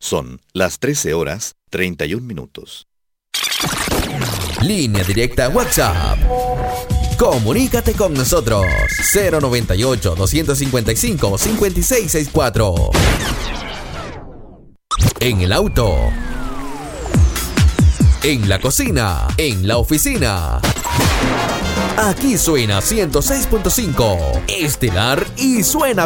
Son las 13:31. Línea directa WhatsApp. Comunícate con nosotros. 098-255-5664. En el auto, en la cocina, en la oficina. Aquí suena 106.5 Estelar y suena